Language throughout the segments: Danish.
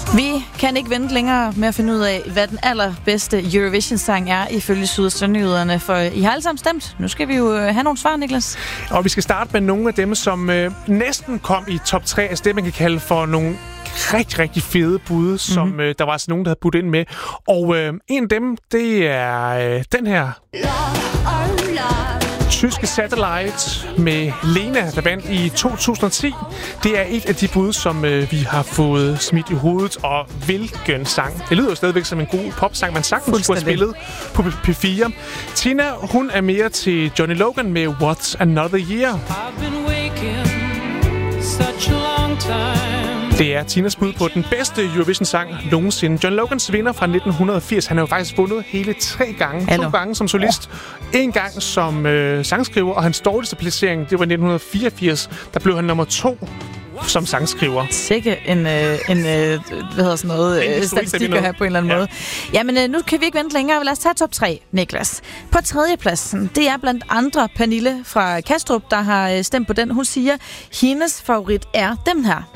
Vi kan ikke vente længere med at finde ud af, hvad den allerbedste Eurovision-sang er ifølge Syd- og Sønderjyderne, for I har alle sammen stemt. Nu skal vi jo have nogle svar, Niklas. Og vi skal starte med nogle af dem, som næsten kom i top 3, altså det, man kan kalde for nogle rigtig, rigtig fede bud, som der var altså nogen, der havde budt ind med. Og en af dem, det er den her tyske Satellite med Lena, der vandt i 2010. Det er et af de bud, som vi har fået smidt i hovedet, og hvilken sang. Det lyder jo stadigvæk som en god popsang, man sagtens skulle have spillet på P4. Tina, hun er mere til Johnny Logan med What's Another Year. Det er Tinas bud på den bedste Eurovision-sang nogensinde. John Logans vinder fra 1980. Han har jo faktisk vundet hele 3 gange. 2 gange som solist, 1 gang som sangskriver, og hans dårligste placering, det var i 1984. Der blev han nummer 2 som sangskriver. Sikke en hvad hedder sådan noget, statistik at have på en eller anden måde. Jamen, nu kan vi ikke vente længere. Lad os tage top 3, Niklas. På 3. pladsen, det er blandt andre Pernille fra Kastrup, der har stemt på den. Hun siger, hendes favorit er den her.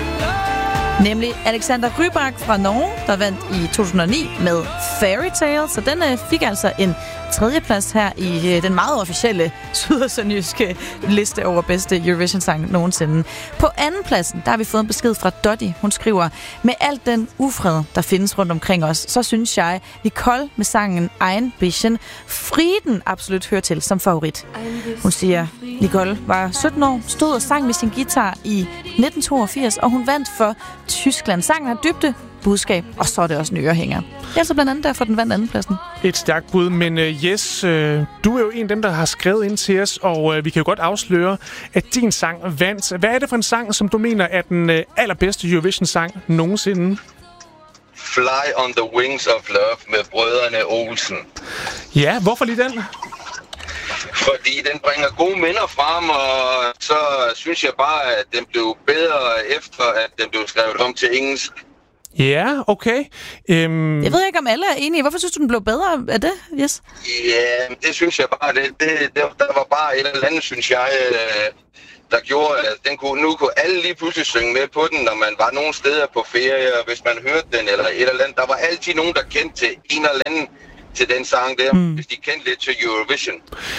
Nemlig Alexander Rybak fra Norge, der vandt i 2009 med Fairy Tale. Så den fik altså en 3. plads her i den meget officielle syd- og sønderjyske liste over bedste Eurovision-sang nogensinde. På 2. pladsen, der har vi fået en besked fra Dottie. Hun skriver, med alt den ufred, der findes rundt omkring os, så synes jeg, Nicole med sangen Ein bisschen Frieden absolut hører til som favorit. Hun siger, Nicole var 17 år, stod og sang med sin guitar i 1982, og hun vandt for Tyskland. Sangen har dybde, budskab, og så er det også en ørehænger. Det er altså blandt andet derfor, den vandt 2. pladsen. Et stærkt bud, men Jes, du er jo en af dem, der har skrevet ind til os, og vi kan jo godt afsløre, at din sang vandt. Hvad er det for en sang, som du mener er den allerbedste Eurovision-sang nogensinde? Fly on the Wings of Love med brødrene Olsen. Ja, hvorfor lige den? Fordi den bringer gode minder frem, og så synes jeg bare, at den blev bedre efter, at den blev skrevet om til engelsk. Ja, okay. Jeg ved ikke, om alle er enige. Hvorfor synes du, den blev bedre af det, Yes? Ja, det synes jeg bare. Der var bare et eller andet, synes jeg, der gjorde, at nu kunne alle lige pludselig synge med på den, når man var nogle steder på ferie, og hvis man hørte den eller et eller andet. Der var altid nogen, der kendte til en eller anden til den sang der, hvis de kendte lidt til Eurovision.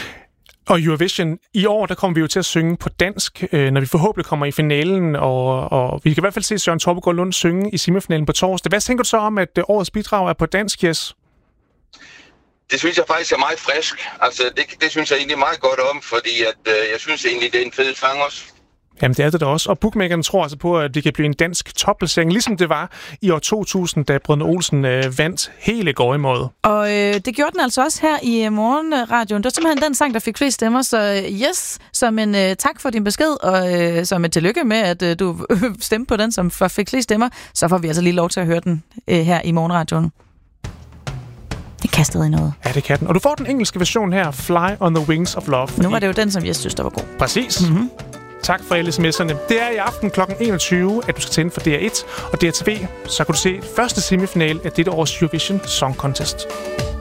Og Eurovision, i år, der kommer vi jo til at synge på dansk, når vi forhåbentlig kommer i finalen, og vi kan i hvert fald se Søren Torpegaard Lund synge i semifinalen på torsdag. Hvad tænker du så om, at årets bidrag er på dansk, Jes? Det synes jeg faktisk er meget frisk. Altså, det synes jeg egentlig meget godt om, fordi at, jeg synes egentlig, det er en fed sang også. Jamen, det er det da også. Og bookmakerne tror altså på, at det kan blive en dansk topplacering, ligesom det var i år 2000, da Brødrene Olsen vandt hele gårdemåde. Og det gjorde den altså også her i morgenradioen. Det var simpelthen den sang, der fik flest stemmer. Så yes, som en tak for din besked, og som et tillykke med, at du stemte på den, som fik flest stemmer, så får vi altså lige lov til at høre den her i morgenradioen. Det kastede i noget. Ja, det kan den. Og du får den engelske version her, Fly on the Wings of Love. Nu var det jo den, som jeg synes, der var god. Præcis. Tak for alle sms'erne. Det er i aften kl. 21, at du skal tænde for DR1 og DRTV. Så kan du se første semifinal af dette års Eurovision Song Contest.